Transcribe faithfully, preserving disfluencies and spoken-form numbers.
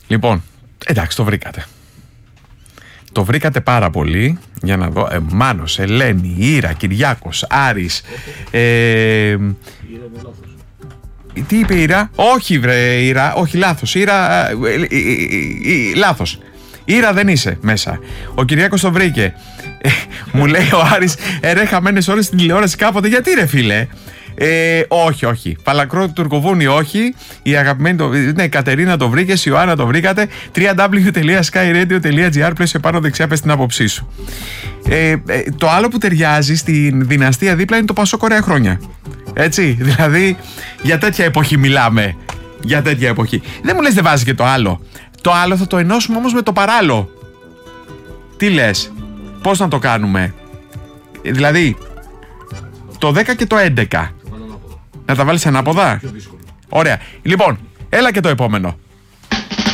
Λοιπόν, εντάξει, το βρήκατε. Το βρήκατε πάρα πολύ. Για να δω. Ε, Μάνος, Ελένη, Ήρα, Κυριάκος, Άρης. Ε, τι είπε η Ήρα? Όχι, βρε Ήρα, όχι, λάθος. Ήρα, ε, ε, ε, ε, ε, λάθος. Ήρα δεν είσαι μέσα. Ο Κυριάκος το βρήκε. Ε, μου λέει ο Άρης, ε, ρε, χαμένες ώρες στην τηλεόραση κάποτε. Γιατί ρε φίλε? Ε, όχι, όχι. Παλακρό του Τουρκοβούνι, όχι. Η αγαπημένη το. Ναι, Κατερίνα το βρήκε, η Ιωάννα το βρήκατε. double-u double-u double-u τελεία sky radio τελεία gr, πλέον σε πάνω δεξιά, πες την άποψή σου. Ε, ε, το άλλο που ταιριάζει στην δυναστεία δίπλα είναι το Πασόκ ωραία χρόνια. Έτσι, δηλαδή για τέτοια εποχή μιλάμε. Για τέτοια εποχή. Δεν μου λες δεν βάζει και το άλλο. Το άλλο θα το ενώσουμε όμως με το παράλληλο. Τι λες? Πώς να το κάνουμε? Δηλαδή το δέκα και το έντεκα. Να τα βάλεις ανάποδα. Ωραία. Λοιπόν, έλα και το επόμενο.